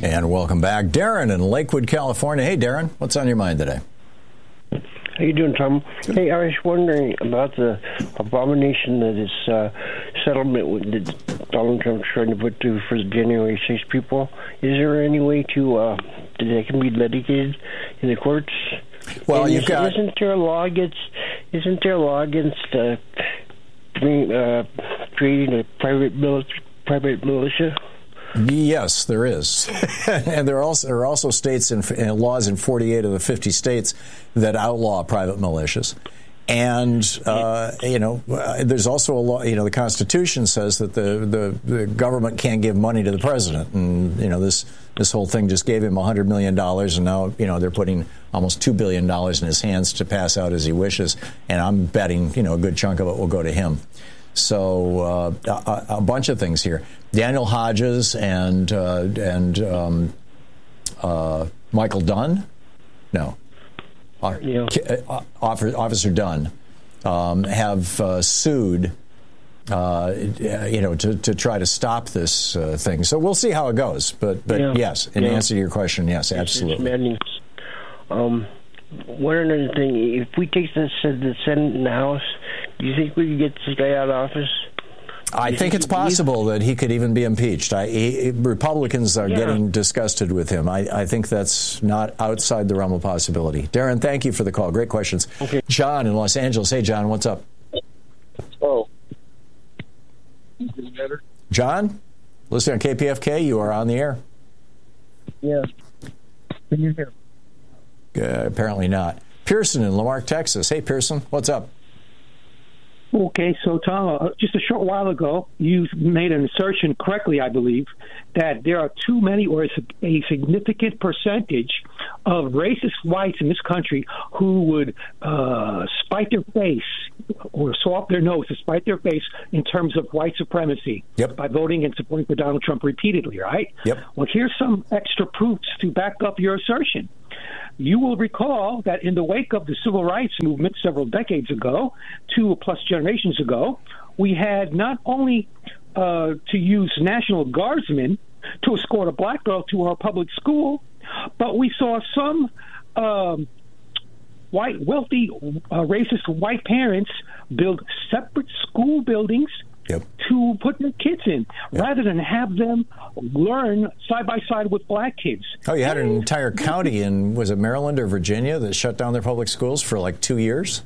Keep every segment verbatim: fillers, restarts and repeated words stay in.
And welcome back. Darren in Lakewood, California. Hey, Darren, what's on your mind today? How you doing, Tom? Hey, I was wondering about the abomination that is uh, settlement that Donald Trump's trying to put through for the January sixth people. Is there any way to uh, that they can be litigated in the courts? Well, and you've is, got. Isn't there a law against? Isn't there a law against uh, uh, creating a private military, private militia? Yes, there is, and there are also there are also states and laws in forty-eight of the fifty states that outlaw private militias, and uh, you know there's also a law. You know, the Constitution says that the, the the government can't give money to the president, and you know this this whole thing just gave him a hundred million dollars, and now you know they're putting almost two billion dollars in his hands to pass out as he wishes, and I'm betting you know a good chunk of it will go to him. So uh, a, a bunch of things here. Daniel Hodges and uh, and um, uh, Michael Dunn, no, yeah. uh, Officer Dunn um, have uh, sued, uh, you know, to, to try to stop this uh, thing. So we'll see how it goes. But but yeah. yes, in yeah. answer to your question, yes, absolutely. Um, one other thing, if we take this to the Senate and the House, do you think we could get this guy out of office? I think it's possible that he could even be impeached. I, he, Republicans are yeah. getting disgusted with him. I, I think that's not outside the realm of possibility. Darren, thank you for the call. Great questions. Okay. John in Los Angeles. Hey, John, what's up? Oh. Is it better? John, listen on K P F K. You are on the air. Yeah. Can you hear? Uh, apparently not. Pearson in Lamarck, Texas. Hey, Pearson, what's up? Okay, so Tom, uh, just a short while ago, you made an assertion correctly, I believe, that there are too many or a significant percentage of racist whites in this country who would uh, spite their face or sew up their nose to spite their face in terms of white supremacy yep. by voting and supporting for Donald Trump repeatedly, right? Yep. Well, here's some extra proofs to back up your assertion. You will recall that in the wake of the civil rights movement several decades ago, two plus generations ago, we had not only uh, to use National Guardsmen to escort a black girl to our public school, but we saw some um, white, wealthy, uh, racist white parents build separate school buildings Yep. to put their kids in, yep. rather than have them learn side by side with black kids. Oh, you had an entire county in, was it Maryland or Virginia, that shut down their public schools for like two years?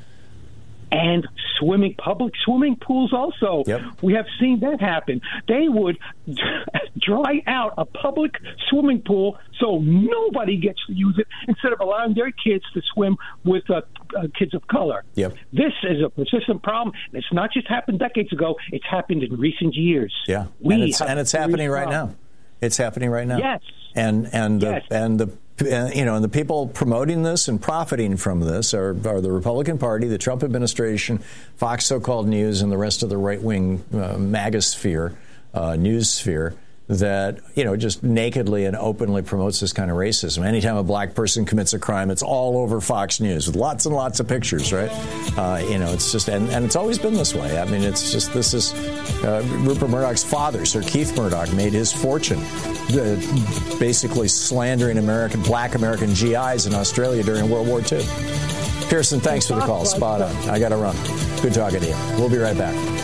And swimming, public swimming pools also. Yep. We have seen that happen. They would dry out a public swimming pool so nobody gets to use it instead of allowing their kids to swim with uh, uh, kids of color. Yep. This is a persistent problem. It's not just happened decades ago. It's happened in recent years. Yeah, we and it's, and it's happening right now. It's happening right now. Yes. And and the, yes. and the uh, you know and the people promoting this and profiting from this are, are the Republican Party, the Trump administration, Fox so-called News, and the rest of the right-wing uh, MAGA sphere, uh, news sphere, that you know just nakedly and openly promotes this kind of racism. Anytime a black person commits a crime, it's all over Fox News with lots and lots of pictures, right? Uh, you know, it's just and, and it's always been this way. I mean, it's just this is uh, Rupert Murdoch's father, Sir Keith Murdoch, made his fortune uh, basically slandering American black American G Is in Australia during World War Two. Pearson, thanks for the call. Spot on. I got to run. Good talking to you. We'll be right back.